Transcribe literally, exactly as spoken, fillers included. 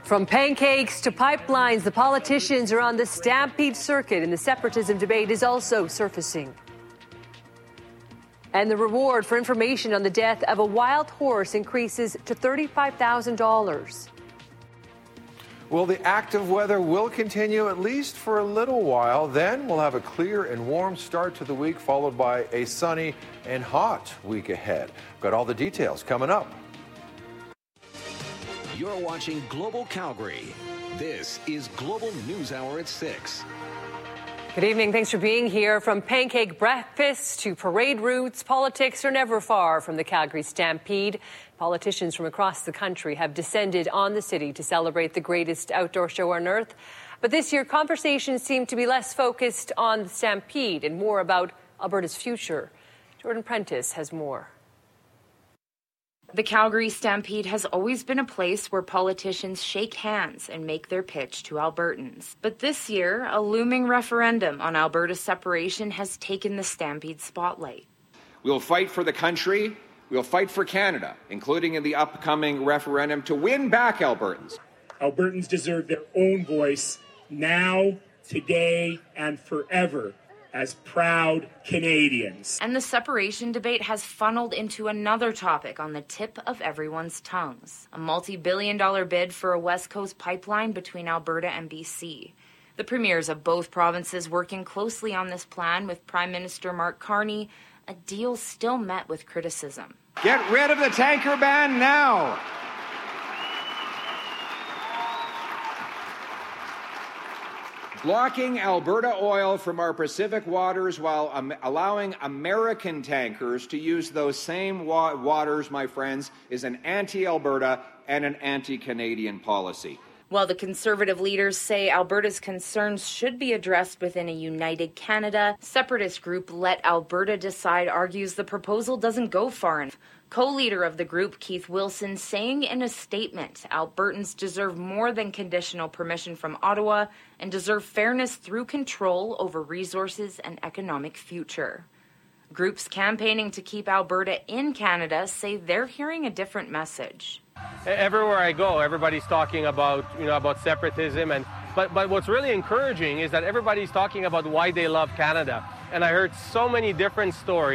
From pancakes to pipelines, the politicians are on the stampede circuit, and the separatism debate is also surfacing. And the reward for information on the death of a wild horse increases to thirty-five thousand dollars. Well, the active weather will continue at least for a little while. Then we'll have a clear and warm start to the week, followed by a sunny and hot week ahead. Got all the details coming up. You're watching Global Calgary. This is Global News Hour at six. Good evening. Thanks for being here. From pancake breakfasts to parade routes, politics are never far from the Calgary Stampede. Politicians from across the country have descended on the city to celebrate the greatest outdoor show on earth. But this year, conversations seem to be less focused on the Stampede and more about Alberta's future. Jordan Prentice has more. The Calgary Stampede has always been a place where politicians shake hands and make their pitch to Albertans. But this year, a looming referendum on Alberta's separation has taken the Stampede spotlight. We'll fight for the country. We'll fight for Canada, including in the upcoming referendum, to win back Albertans. Albertans deserve their own voice now, today, and forever, as proud Canadians. And the separation debate has funneled into another topic on the tip of everyone's tongues, a multi-billion dollar bid for a West Coast pipeline between Alberta and B C. The premiers of both provinces working closely on this plan with Prime Minister Mark Carney, a deal still met with criticism. Get rid of the tanker ban now! Blocking Alberta oil from our Pacific waters while um, allowing American tankers to use those same wa- waters, my friends, is an anti-Alberta and an anti-Canadian policy. While the Conservative leaders say Alberta's concerns should be addressed within a united Canada, separatist group Let Alberta Decide argues the proposal doesn't go far enough. Co-leader of the group, Keith Wilson, saying in a statement, Albertans deserve more than conditional permission from Ottawa and deserve fairness through control over resources and economic future. Groups campaigning to keep Alberta in Canada say they're hearing a different message. Everywhere I go, everybody's talking about, you know, about separatism, and but but what's really encouraging is that everybody's talking about why they love Canada. And I heard so many different stories.